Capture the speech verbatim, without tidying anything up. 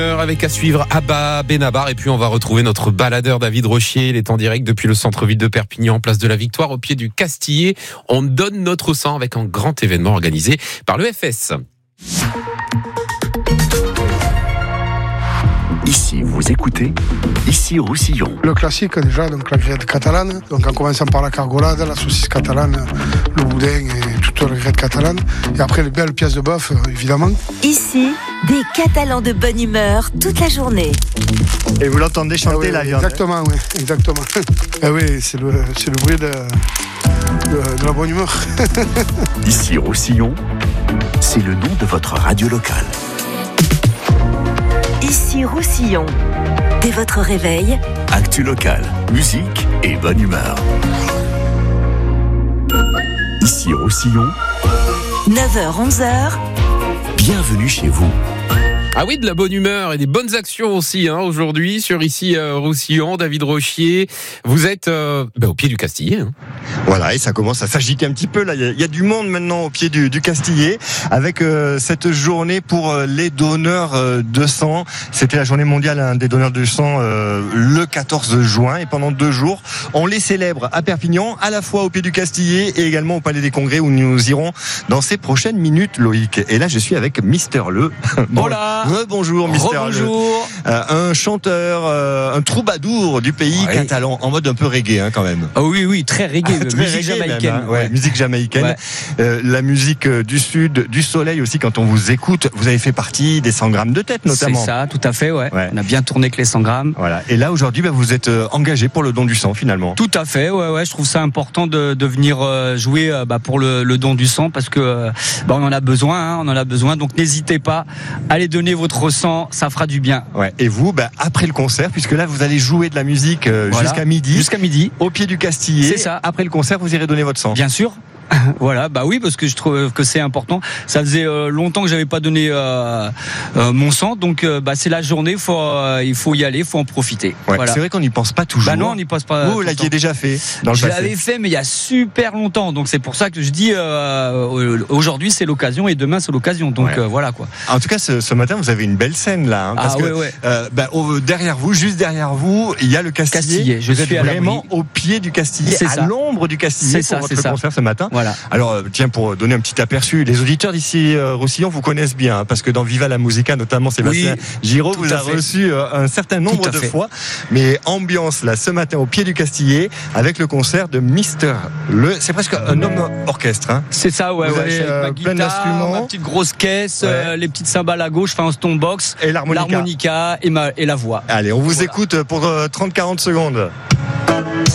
Avec à suivre Abba Benabar et puis on va retrouver notre baladeur David Rochier. Il est en direct depuis le centre-ville de Perpignan, place de la Victoire, au pied du Castillet. On donne notre sang avec un grand événement organisé par le F S. Ici, vous écoutez, ici Roussillon. Le classique déjà, donc la grillade catalane, donc en commençant par la cargolade, la saucisse catalane, le boudin et toute la grillade catalane. Et après les belles pièces de bœuf, évidemment. Ici, des Catalans de bonne humeur toute la journée. Et vous l'entendez chanter ah oui, la viande. Exactement, oui, exactement. Et oui, c'est le, c'est le bruit de, de, de la bonne humeur. Ici Roussillon, c'est le nom de votre radio locale. Ici Roussillon. Dès votre réveil, actu locale, musique et bonne humeur. Ici Roussillon, neuf heures onze heures. Bienvenue chez vous. Ah oui, de la bonne humeur et des bonnes actions aussi hein, aujourd'hui sur ici euh, Roussillon. David Rochier, vous êtes euh, bah, au pied du Castillet. Hein. Voilà, et ça commence à s'agiter un petit peu. Là, il y, y a du monde maintenant au pied du, du Castillet avec euh, cette journée pour euh, les donneurs euh, de sang. C'était la journée mondiale hein, des donneurs de sang euh, le quatorze juin et pendant deux jours, on les célèbre à Perpignan, à la fois au pied du Castillet et également au Palais des Congrès où nous irons dans ces prochaines minutes, Loïc. Et là, je suis avec Mister Le. Bon, voilà. Rebonjour Mister Rebonjour. Le. Euh, un chanteur, euh, un troubadour du pays ouais. catalan, en mode un peu reggae hein, quand même. Oh oui, oui, très reggae, ah, très musique reggae jamaïcaine. Même, hein. ouais, ouais. Musique jamaïcaine. Ouais. Euh, la musique du sud, du soleil aussi, quand on vous écoute, vous avez fait partie des cent grammes de tête notamment. C'est ça, tout à fait, ouais. ouais. On a bien tourné avec les cent grammes. Voilà. Et là aujourd'hui, bah, vous êtes euh, engagé pour le don du sang finalement. Tout à fait, ouais, ouais. Je trouve ça important de, de venir euh, jouer euh, bah, pour le, le don du sang parce que euh, bah, on en a besoin, hein, on en a besoin. Donc n'hésitez pas, allez donner votre sang. Ça fera du bien. Ouais. Et vous, bah, après le concert, puisque là vous allez jouer de la musique euh, voilà. jusqu'à midi. Jusqu'à midi. Au pied du Castillet. C'est ça. Après le concert, vous irez donner votre sang. Bien sûr. Voilà, bah oui, parce que je trouve que c'est important. Ça faisait euh, longtemps que j'avais pas donné euh, euh, mon sang, donc euh, bah c'est la journée. Faut, euh, il faut y aller, il faut en profiter. Ouais, voilà. C'est vrai qu'on n'y pense pas toujours. Bah non, on n'y pense pas. Vous, vous l'aviez déjà fait dans le je passé. Je l'avais fait, mais il y a super longtemps. Donc c'est pour ça que je dis euh, aujourd'hui c'est l'occasion et demain c'est l'occasion. Donc ouais. euh, voilà quoi. En tout cas, ce, ce matin vous avez une belle scène là, hein, parce ah, que ouais, ouais. Euh, bah, au, derrière vous, juste derrière vous, il y a le Castillet. Castillet. Je vous suis êtes vraiment au pied du Castillet, c'est à ça. l'ombre du Castillet c'est pour ça, votre c'est concert ça. ce matin. Voilà. Alors tiens, pour donner un petit aperçu, les auditeurs d'ici euh, Roussillon vous connaissent bien, hein, parce que dans Viva la Musica, notamment Sébastien oui, Giraud vous a fait. reçu euh, un certain nombre de fait. fois. Mais ambiance là ce matin au pied du Castillet avec le concert de Mister Le. C'est presque un homme orchestre. Hein. C'est ça, ouais. Vous ouais avez avec euh, ma guitare, plein d'instruments, ma petite grosse caisse, ouais. euh, les petites cymbales à gauche, enfin un stonebox, et l'harmonica, l'harmonica et, ma, et la voix. Allez, on vous voilà. écoute pour euh, trente à quarante secondes.